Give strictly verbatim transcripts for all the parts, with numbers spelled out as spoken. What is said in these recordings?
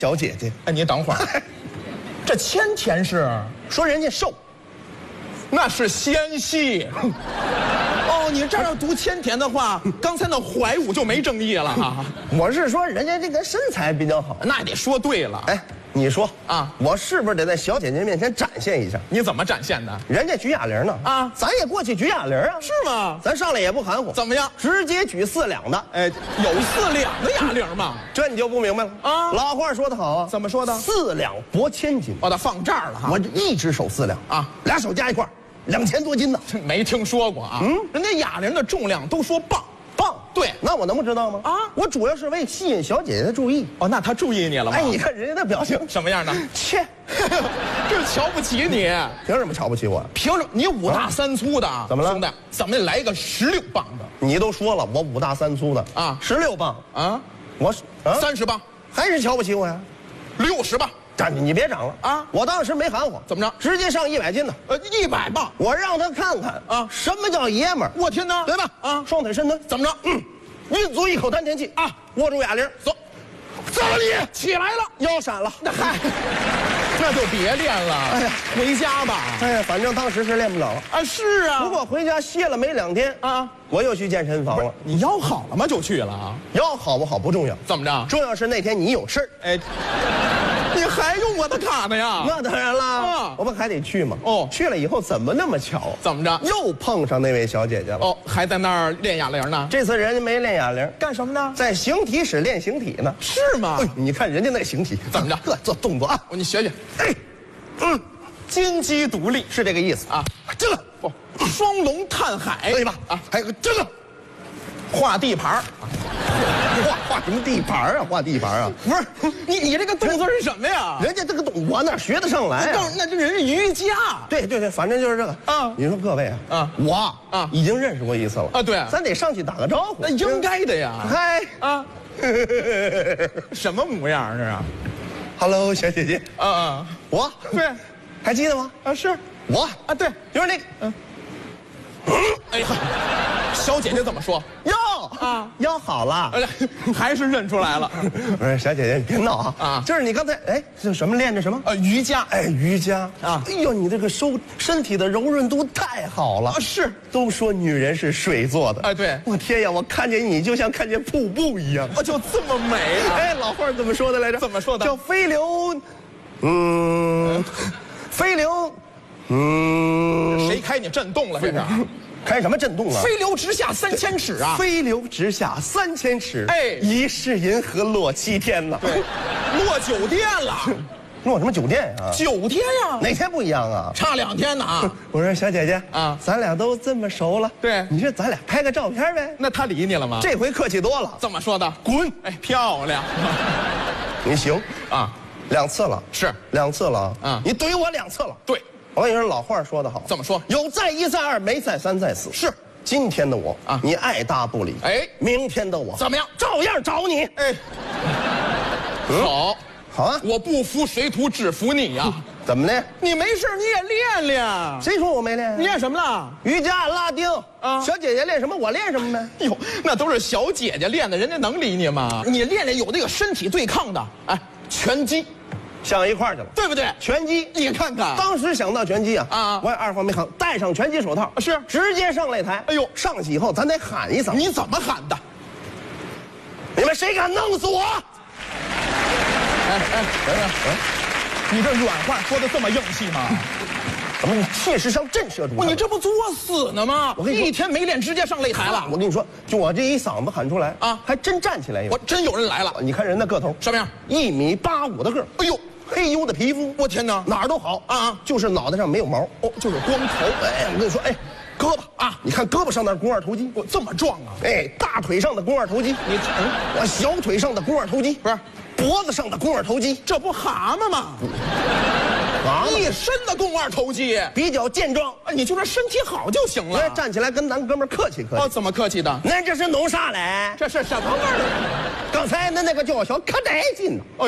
小姐姐。 哎，你等会儿，这千田是说人家瘦， 那是纤细。哦，你这儿要读千田的话，刚才那怀武就没正义了啊。 我是说人家这个身材比较好。 那也得说对了。 哎，你说啊， 我是不是得在小姐姐面前展现一下？ 你怎么展现的？ 人家举哑铃呢， 啊， 咱也过去举哑铃啊。 是吗？ 咱上来也不含糊， 怎么样？ 直接举四两的。 哎，有四两的哑铃吗？ 这你就不明白了啊。 老话说得好啊， 怎么说的？ 四两拨千斤。 把它放这儿了哈。 我这一只手四两啊， 俩手加一块儿两千多斤呢。 没听说过啊。嗯，人家哑铃的重量都说磅。 棒， 对， 那我能不知道吗？啊，我主要是为吸引小姐姐的注意。 哦，那她注意你了吗？ 哎，你看人家的表情什么样的？ 切， 这是瞧不起你。 凭什么瞧不起我？ 凭什么？你五大三粗的， 怎么了？ 兄弟，怎么来个十六磅的？ 你都说了，我五大三粗的啊， 十六磅啊， 我啊三十磅， 还是瞧不起我呀？ 六十磅。 站住！你别长了啊！我当时没含糊， 怎么着？ 直接上一百斤的， 呃，一百磅， 我让他看看啊，什么叫爷们儿！ 我天哪， 对吧？啊，双腿深蹲， 怎么着？ 嗯，运足一口丹田气啊，握住哑铃，走，走你起来了， 腰闪了， 那嗨，那就别练了，哎呀，回家吧。 哎呀，反正当时是练不了了啊，是啊。 不过回家歇了没两天啊，我又去健身房了。 你腰好了吗？就去了啊？ 腰好不好不重要， 怎么着？ 重要是那天你有事儿。 哎。你还用我的卡呢呀？ 那当然啦， 啊， 我们还得去嘛。 哦， 去了以后怎么那么巧？ 怎么着？ 又碰上那位小姐姐了。 哦，还在那儿练哑铃呢。 这次人家没练哑铃， 干什么呢？ 在形体室练形体呢。 是吗？ 哎，你看人家那形体怎么着？ 呵，做动作啊， 你学学。 哎，嗯， 金鸡独立是这个意思啊。 这个不，双龙探海， 对吧？啊，还有个这个， 画地盘画画什么地盘啊？画地盘啊？ 不是，你你这个动作是什么呀？ 人家这个动我哪学得上来啊？ 那这人是瑜伽。 对对对，反正就是这个啊。你说各位啊，啊，我啊已经认识过一次了啊。对， 咱得上去打个招呼。 那应该的呀。 嗨啊，什么模样这是 ？Hello， 小姐姐。 啊啊， 我对， 还记得吗？ 啊，是我啊，对， 就是那个嗯。 哎呀，小姐姐怎么说？ 腰啊， 腰好了， 还是认出来了。 不是小姐姐，你别闹啊！啊，就是你刚才哎，这什么练的什么？ 呃，瑜伽。 哎，瑜伽啊！哎呦，你这个收身体的柔润度太好了。 啊，是， 都说女人是水做的。 哎，对， 我天呀，我看见你就像看见瀑布一样。 啊，就这么美啊！ 哎，老话怎么说的来着？ 怎么说的？ 叫飞流，嗯，飞流。嗯， 谁开你震动了？这是开什么震动啊？ 飞流直下三千尺啊！ 飞流直下三千尺， 哎， 疑是银河落七天呐。 对，落酒店了。 落什么酒店啊？ 九天呀？ 哪天不一样啊？ 差两天呢啊！ 我说小姐姐啊， 咱俩都这么熟了， 对， 你说咱俩拍个照片呗？ 那他理你了吗？ 这回客气多了。 怎么说的？ 滚！ 哎，漂亮。 你行啊， 两次了， 是两次了啊！ 你怼我两次了。 对。 我跟你说，老话说得好， 怎么说？ 有再一再二，没再三再四。 是， 今天的我啊，你爱搭不理。哎，明天的我怎么样？ 照样找你。哎， 好， 好啊， 我不服谁图，只服你呀。 怎么的？ 你没事你也练练。 谁说我没练？ 你练什么了？ 瑜伽、拉丁啊。小姐姐练什么，我练什么呗。 哟，那都是小姐姐练的，人家能理你吗？你练练有那个身体对抗的，哎，拳击。 想一块儿去了， 对不对？ 拳击， 你看看， 当时想到拳击啊， 啊， 我也二话没喊，戴上拳击手套， 是直接上擂台。哎呦，上去以后咱得喊一嗓， 你怎么喊的？ 你们谁敢弄死我？ 哎哎，等等，你这软话说的这么硬气吗？ 怎么你气势上震慑住？ 你这不作死呢吗？我跟你说，一天没练，直接上擂台了。 我跟你说，就我这一嗓子喊出来啊，还真站起来有。 我真有人来了， 你看人的个头什么样？ 一米八五的个，哎呦，黑黝的皮肤， 我天哪， 哪儿都好啊，就是脑袋上没有毛， 哦，就是光头。 哎，我跟你说，哎。胳膊啊，你看胳膊上那肱二头肌， 我这么壮啊！ 哎，大腿上的肱二头肌，你嗯，我小腿上的肱二头肌， 不是脖子上的肱二头肌， 这不蛤蟆吗？ 啊， 一身的肱二头肌， 比较健壮， 你就说身体好就行了。 站起来跟咱哥们客气客气。 哦，怎么客气的？ 那这是弄啥嘞？ 这是什么味儿？ 刚才那那个叫小可带劲呢。 哎呦，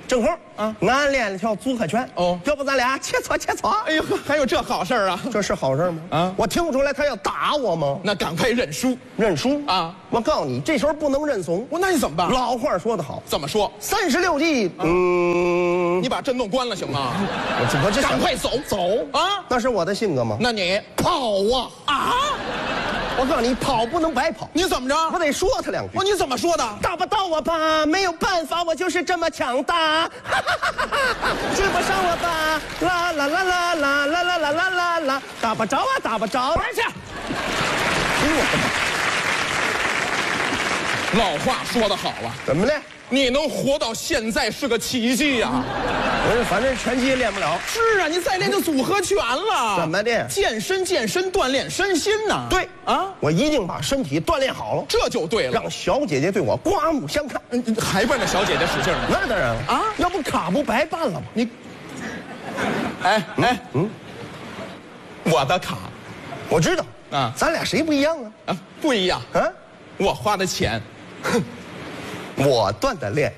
正好啊，俺练了条组合拳哦，要不咱俩切磋切磋？ 哎呦，还有这好事啊？ 这是好事吗？啊，我听不出来他要打我吗？ 那赶快认输， 认输啊！ 我告诉你，这时候不能认怂。 我那你怎么办？ 老话说得好， 怎么说？ 三十六计，嗯， 你把震动关了行吗？ 我这我这赶快走走啊！ 那是我的性格吗？ 那你跑啊啊！我告诉你，跑不能白跑。 你怎么着？ 我得说他两句。 哦，你怎么说的？ 打不到我吧，没有办法，我就是这么强大。追不上我吧，啦啦啦啦啦啦啦啦啦啦啦，打不着啊，打不着。 玩去！老话说得好啊， 怎么的？ 你能活到现在是个奇迹呀！ 我反正拳击也练不了。 是啊，你再练就组合拳了。 怎么的？ 健身健身，锻炼身心呐。 对啊， 我一定把身体锻炼好了， 这就对了， 让小姐姐对我刮目相看。 嗯，还奔着小姐姐使劲呢。 那当然了啊，要不卡不白办了吗？ 你，哎哎嗯，我的卡， 我知道啊， 咱俩谁不一样啊？ 啊，不一样啊，我花的钱。 我锻的炼，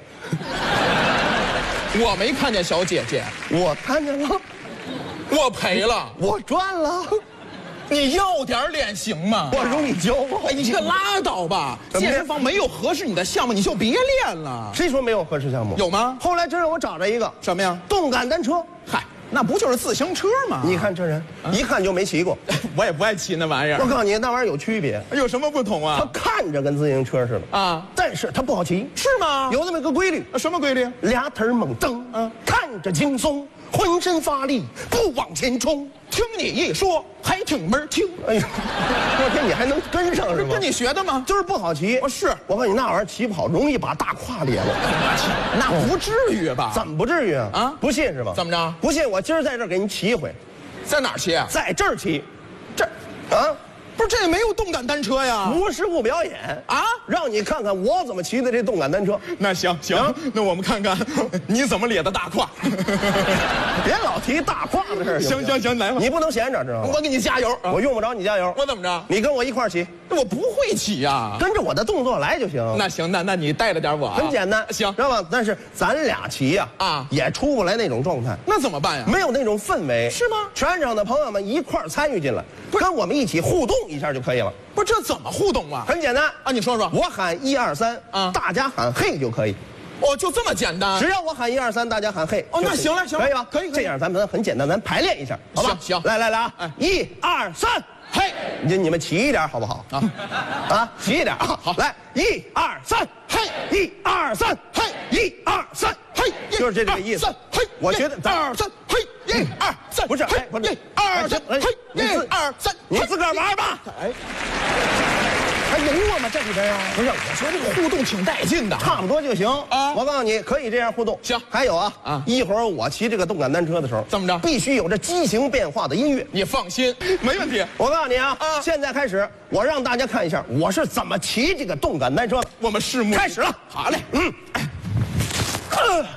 我没看见小姐姐， 我看见了， 我赔了， 我赚了。 你要点脸行吗？ 我容易教我。 哎，你可拉倒吧！健身房没有合适你的项目，你就别练了。 谁说没有合适项目？ 有吗？ 后来真让我找着一个什么呀？ 动感单车。 嗨，那不就是自行车吗？ 你看这人，啊、一看就没骑过。 我也不爱骑那玩意儿。 我告诉你，那玩意儿有区别。 有什么不同啊？ 它看着跟自行车似的啊，但是它不好骑。 是吗？ 有这么一个规律。 什么规律？ 俩腿猛蹬，嗯，看着轻松，浑身发力，不往前冲。 听你一说，还挺门听。哎呀， 我天，你还能跟上是吗？ 跟你学的吗？ 就是不好骑。 哦，是我告诉你，那玩意儿骑不好，容易把大胯裂了。 那不至于吧？ 怎么不至于啊？啊，不信是吧？ 怎么着？ 不信，我今儿在这儿给你骑一回。 在哪儿骑啊？ 在这儿骑。 这，啊，不是这也没有动感单车呀？ 无实物表演啊，让你看看我怎么骑的这动感单车。 那行行，啊、那我们看看你怎么咧的大胯。 别老提大胯的事儿。 行行行，来吧。 你不能闲着，知道吗？ 我给你加油， 啊、我用不着你加油。 我怎么着？ 你跟我一块儿骑。 我不会骑呀， 跟着我的动作来就行。 那行，那那你带着点我、啊。 很简单， 行， 知道吧？但是咱俩骑呀，啊，也出不来那种状态。 那怎么办呀？ 没有那种氛围， 是吗？ 全场的朋友们一块儿参与进来，跟我们一起互动一下就可以了。 不是，这怎么互动啊？ 很简单啊，你说说。 我喊一二三，啊，大家喊嘿就可以。 哦，就这么简单？ 只要我喊一二三，大家喊嘿。 哦，那行了，行了， 可以吧？ 可以， 这样咱们很简单，咱排练一下，好吧？ 行， 来来来啊！哎，一二三，嘿！你你们齐一点好不好？啊啊，齐一点啊！好，来，一二三，嘿！一二三，嘿！一二三，嘿！就是这个意思。嘿，我觉得二三，嘿！一二三， 不是，哎，不是， 一二三，嘿！一二三， 你自个儿玩吧。哎。还有我吗？这里边啊， 不是，我说这个互动挺带劲的， 差不多就行啊。我告诉你，可以这样互动。 行， 还有啊啊，一会儿我骑这个动感单车的时候， 怎么着？ 必须有着畸形变化的音乐。 你放心，没问题。 我告诉你啊，啊，现在开始，我让大家看一下我是怎么骑这个动感单车的。 我们拭目开始了。 好嘞，嗯，呃、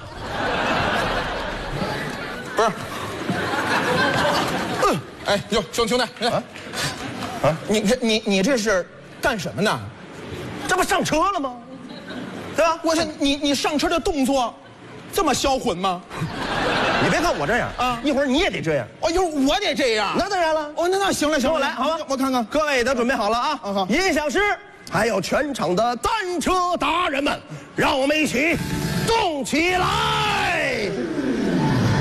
不是，嗯，哎，哟，兄兄弟，啊，啊，你这你你这是？干什么呢？ 这不上车了吗？对吧？ 我说你你上车的动作这么销魂吗？ 你别看我这样啊，一会儿你也得这样。 哦，一会儿我得这样。 那当然了。 哦，那那行了行了， 我来好吧？ 我看看， 各位都准备好了啊！好，音响师还有全场的单车达人们，让我们一起动起来！